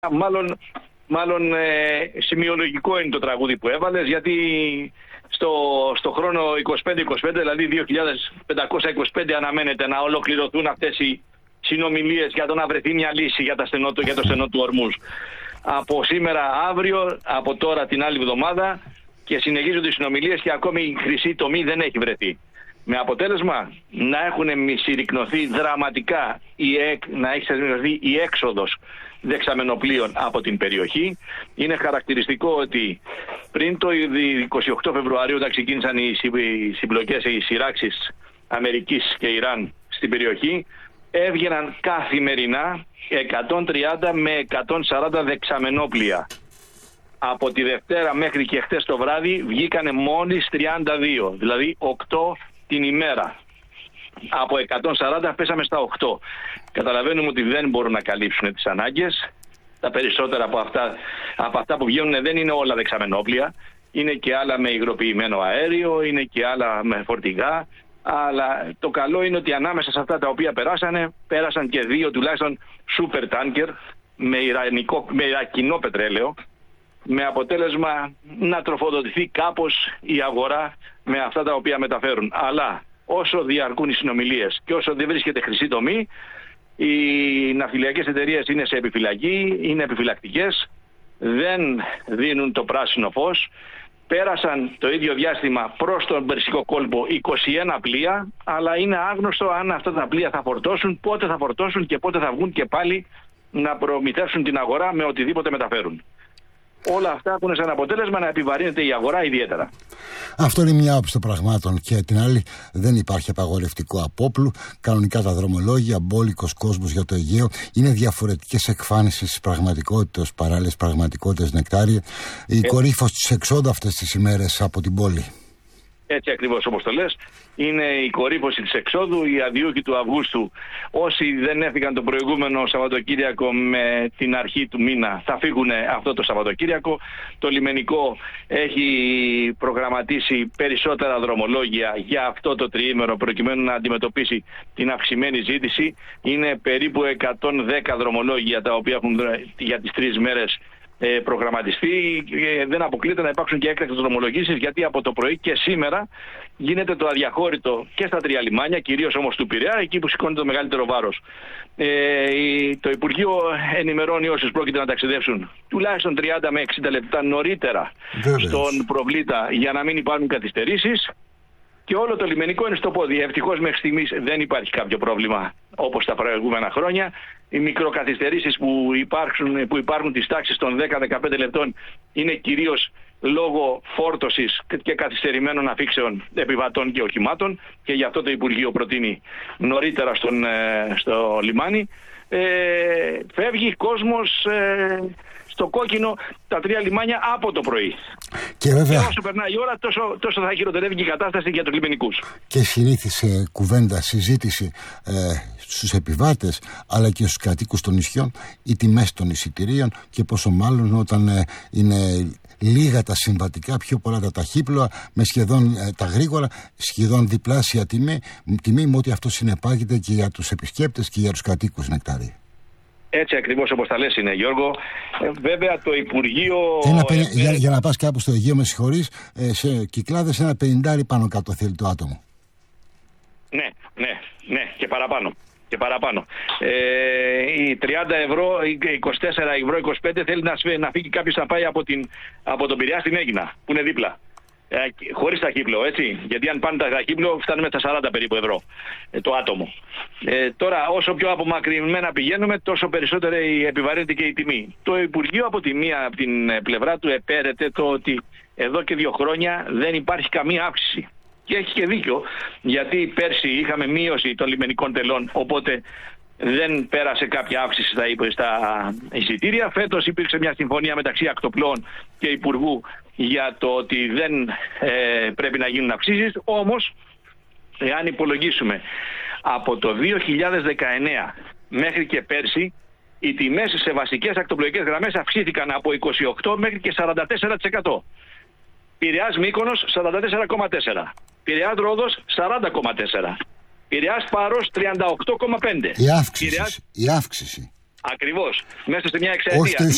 Μάλλον σημειολογικό είναι το τραγούδι που έβαλες, γιατί στο χρόνο 25-25, δηλαδή 2525, αναμένεται να ολοκληρωθούν αυτές οι συνομιλίες για το να βρεθεί μια λύση για το στενό του Ορμούζ. Από σήμερα, αύριο, από τώρα την άλλη εβδομάδα, και συνεχίζονται οι συνομιλίες και ακόμη η χρυσή τομή δεν έχει βρεθεί. Με αποτέλεσμα να έχουν συρρικνωθεί δραματικά, να έχει συρρικνωθεί η έξοδος δεξαμενοπλοίων από την περιοχή. Είναι χαρακτηριστικό ότι πριν το 28 Φεβρουαρίου, όταν ξεκίνησαν οι συμπλοκές, οι σειράξεις Αμερικής και Ιράν στην περιοχή, έβγαιναν καθημερινά 130 με 140 δεξαμενόπλοια. Από τη Δευτέρα μέχρι και χτες το βράδυ βγήκανε μόλις 32, δηλαδή 8 την ημέρα. Από 140 πέσαμε στα 8. Καταλαβαίνουμε ότι δεν μπορούν να καλύψουν τις ανάγκες. Τα περισσότερα από αυτά που βγαίνουν δεν είναι όλα δεξαμενόπλια. Είναι και άλλα με υγροποιημένο αέριο, είναι και άλλα με φορτηγά. Αλλά το καλό είναι ότι ανάμεσα σε αυτά τα οποία πέρασαν και 2 τουλάχιστον super tanker με ιρακινό πετρέλαιο, με αποτέλεσμα να τροφοδοτηθεί κάπως η αγορά με αυτά τα οποία μεταφέρουν. Αλλά όσο διαρκούν οι συνομιλίες και όσο δεν βρίσκεται χρυσή τομή, οι ναυτιλιακές εταιρείες είναι σε επιφυλακή, είναι επιφυλακτικές, δεν δίνουν το πράσινο φως. Πέρασαν το ίδιο διάστημα προς τον Περσικό κόλπο 21 πλοία, αλλά είναι άγνωστο αν αυτά τα πλοία θα φορτώσουν, πότε θα φορτώσουν και πότε θα βγουν και πάλι να προμηθεύσουν την αγορά με οτιδήποτε μεταφέρουν. Όλα αυτά έχουν σαν αποτέλεσμα να επιβαρύνεται η αγορά ιδιαίτερα. Αυτό είναι μια όψη των πραγμάτων. Και την άλλη, δεν υπάρχει απαγορευτικό απόπλου. Κανονικά τα δρομολόγια, μπόλικος κόσμος για το Αιγαίο. Είναι διαφορετικές εκφάνσεις της πραγματικότητας, παράλληλες πραγματικότητες, Νεκτάριε. Η κορύφωση της εξόδου αυτές τις ημέρες από την πόλη. Έτσι ακριβώς όπως το λες, είναι η κορύφωση της εξόδου, οι αδιούχοι του Αυγούστου. Όσοι δεν έφυγαν το προηγούμενο Σαββατοκύριακο με την αρχή του μήνα θα φύγουν αυτό το Σαββατοκύριακο. Το λιμενικό έχει προγραμματίσει περισσότερα δρομολόγια για αυτό το τριήμερο προκειμένου να αντιμετωπίσει την αυξημένη ζήτηση. Είναι περίπου 110 δρομολόγια τα οποία έχουν για τις 3 μέρες προγραμματιστεί. Δεν αποκλείεται να υπάρξουν και έκτακτες δρομολογήσεις, γιατί από το πρωί και σήμερα γίνεται το αδιαχώρητο και στα 3 λιμάνια, κυρίως όμως του Πειραιά, εκεί που σηκώνεται το μεγαλύτερο βάρος. Το Υπουργείο ενημερώνει όσους πρόκειται να ταξιδεύσουν τουλάχιστον 30 με 60 λεπτά νωρίτερα στον προβλήτα, για να μην υπάρχουν καθυστερήσεις. Και όλο το λιμενικό είναι στο πόδι. Ευτυχώς μέχρι στιγμής δεν υπάρχει κάποιο πρόβλημα όπως τα προηγούμενα χρόνια. Οι μικροκαθυστερήσεις που υπάρχουν της τάξης των 10-15 λεπτών είναι κυρίως λόγω φόρτωσης και καθυστερημένων αφήξεων επιβατών και οχημάτων, και γι' αυτό το Υπουργείο προτείνει νωρίτερα στο λιμάνι. Φεύγει κόσμος στο κόκκινο τα 3 λιμάνια από το πρωί. Και βέβαια, όσο περνάει η ώρα, τόσο θα χειροτερεύει και η κατάσταση για τους λιμενικούς. Και συνήθισε κουβέντα, συζήτηση στους επιβάτες αλλά και στους κατοίκους των νησιών οι τιμές των εισιτηρίων, και πόσο μάλλον όταν είναι λίγα τα συμβατικά, πιο πολλά τα ταχύπλοα, με σχεδόν τα γρήγορα, σχεδόν διπλάσια τιμή, με ό,τι αυτό συνεπάγεται και για τους επισκέπτες και για τους κατοίκους, Νεκτάρη. Έτσι ακριβώς όπως τα λες είναι, Γιώργο. Βέβαια το Υπουργείο... Για να πας κάπου στο Αιγαίο, με συγχωρείς, σε Κυκλάδες ένα 50 πάνω κάτω θέλει το άτομο. Ναι, και παραπάνω. Οι 30 ευρώ, 24 ευρώ, 25 θέλει να φύγει κάποιος να πάει από τον Πειραιά στην Αίγινα, που είναι δίπλα. Χωρίς ταχύπλο, έτσι. Γιατί αν πάνε τα ταχύπλο φτάνουμε στα 40 περίπου ευρώ το άτομο. Τώρα, όσο πιο απομακρυνμένα πηγαίνουμε, τόσο περισσότερο επιβαρύνεται και η τιμή. Το Υπουργείο από την πλευρά του επέρεται το ότι εδώ και 2 χρόνια δεν υπάρχει καμία αύξηση. Και έχει και δίκιο, γιατί πέρσι είχαμε μείωση των λιμενικών τελών, οπότε δεν πέρασε κάποια αύξηση στα εισιτήρια. Φέτος υπήρξε μια συμφωνία μεταξύ ακτοπλών και Υπουργού για το ότι δεν πρέπει να γίνουν αυξήσεις. Όμως, εάν υπολογίσουμε από το 2019 μέχρι και πέρσι, οι τιμές σε βασικές ακτοπλοϊκές γραμμές αυξήθηκαν από 28% μέχρι και 44%. Πειραιάς Μύκονος 44,4%. Πειραιάς Ρόδος 40,4%. Πειραιάς Πάρος 38,5%. Η αύξηση. Ακριβώς. Μέσα σε μια εξαετία. Όχι το